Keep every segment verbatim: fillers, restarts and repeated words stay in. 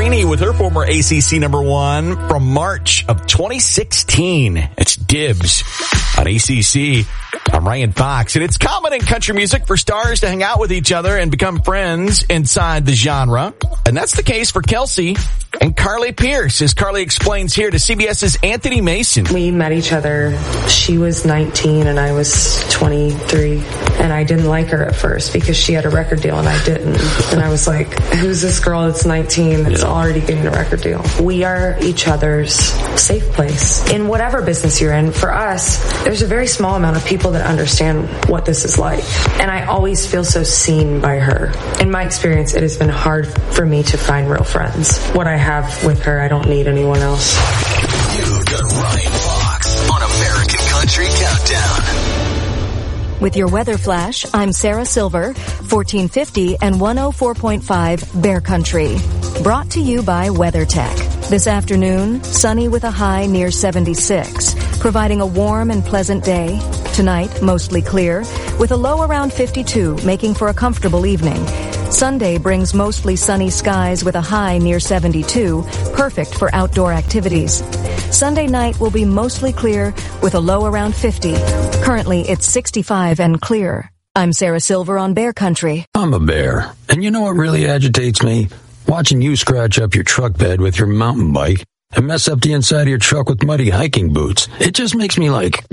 Carini with her former A C C number one from March of twenty sixteen. It's Dibs on A C C. I'm Ryan Fox, and it's common in country music for stars to hang out with each other and become friends inside the genre. And that's the case for Kelsey and Carly Pearce, as Carly explains here to CBS's Anthony Mason. We met each other. She was nineteen and I was twenty-three. And I didn't like her at first because she had a record deal and I didn't. And I was like, who's this girl that's nineteen that's yeah. already getting a record deal? We are each other's safe place. In whatever business you're in, for us, there's a very small amount of people that understand what this is like. And I always feel so seen by her. In my experience, it has been hard for me to find real friends. What I have with her, I don't need anyone else. You've got Ryan Fox on American Country Countdown. With your weather flash, I'm Sarah Silver, fourteen fifty and one oh four point five Bear Country. Brought to you by WeatherTech. This afternoon, sunny with a high near seventy-six, providing a warm and pleasant day. Tonight, mostly clear, with a low around fifty-two, making for a comfortable evening. Sunday brings mostly sunny skies with a high near seventy-two, perfect for outdoor activities. Sunday night will be mostly clear with a low around fifty. Currently, it's sixty-five and clear. I'm Sarah Silver on Bear Country. I'm a bear, and you know what really agitates me? Watching you scratch up your truck bed with your mountain bike and mess up the inside of your truck with muddy hiking boots. It just makes me like,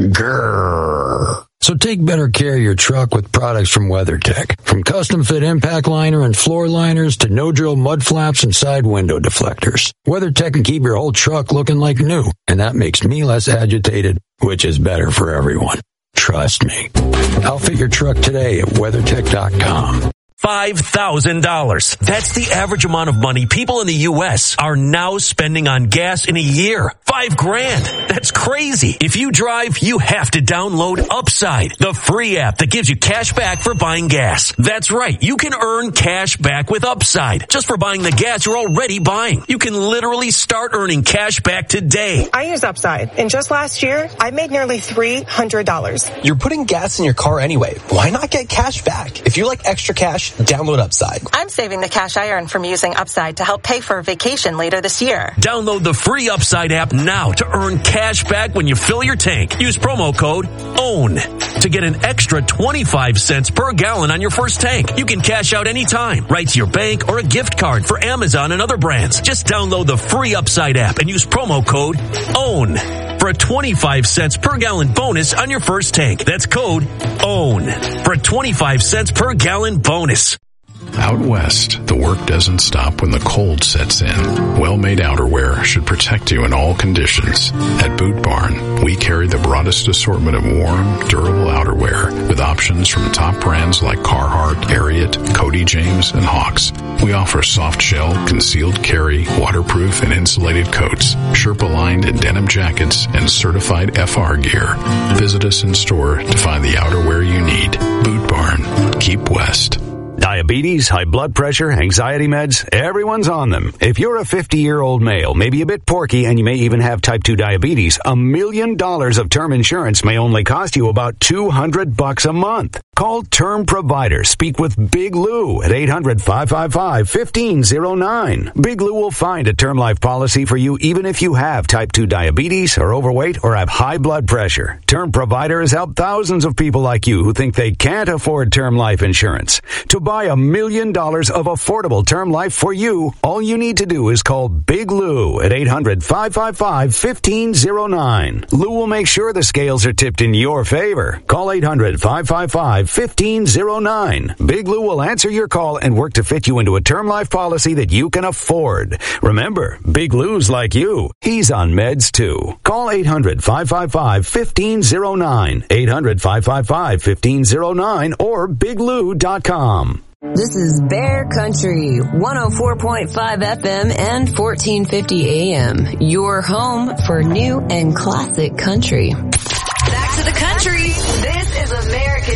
grrr. So take better care of your truck with products from WeatherTech. From custom fit impact liner and floor liners to no-drill mud flaps and side window deflectors. WeatherTech can keep your whole truck looking like new, and that makes me less agitated, which is better for everyone. Trust me. Outfit your truck today at weathertech dot com. five thousand dollars. That's the average amount of money people in the U S are now spending on gas in a year. Five grand. That's crazy. If you drive, you have to download Upside, the free app that gives you cash back for buying gas. That's right. You can earn cash back with Upside just for buying the gas you're already buying. You can literally start earning cash back today. I use Upside, and just last year, I made nearly three hundred dollars. You're putting gas in your car anyway. Why not get cash back? If you like extra cash, download Upside. I'm saving the cash I earn from using Upside to help pay for a vacation later this year. Download the free Upside app now to earn cash back when you fill your tank. Use promo code OWN to get an extra twenty-five cents per gallon on your first tank. You can cash out anytime, right to your bank or a gift card for Amazon and other brands. Just download the free Upside app and use promo code OWN for a twenty-five cents per gallon bonus on your first tank. That's code OWN for a twenty-five cents per gallon bonus. Out west, the work doesn't stop when the cold sets in. Well-made outerwear should protect you in all conditions. At Boot Barn, we carry the broadest assortment of warm, durable outerwear with options from top brands like Carhartt, Ariat, Cody James, and Hawks. We offer soft shell, concealed carry, waterproof, and insulated coats, Sherpa-lined and denim jackets, and certified F R gear. Visit us in store to find the outerwear you need. Boot Barn. Keep west. Diabetes, high blood pressure, anxiety meds, everyone's on them. If you're a fifty-year-old male, maybe a bit porky, and you may even have type two diabetes, a million dollars of term insurance may only cost you about two hundred bucks a month. Call Term Provider. Speak with Big Lou at eight hundred, five five five, one five zero nine. Big Lou will find a term life policy for you even if you have type two diabetes, are overweight, or have high blood pressure. Term Provider has helped thousands of people like you who think they can't afford term life insurance. To buy a million dollars of affordable term life for you, all you need to do is call Big Lou at eight hundred, five five five, one five zero nine. Lou will make sure the scales are tipped in your favor. Call eight hundred, five five five, one five zero nine. Big Lou will answer your call and work to fit you into a term life policy that you can afford. Remember, Big Lou's like you. He's on meds too. Call eight hundred, five five five, one five zero nine. eight hundred, five five five, one five zero nine or big lou dot com. This is Bear Country, one oh four point five F M and fourteen fifty A M. Your home for new and classic country. Back to the country. This is America.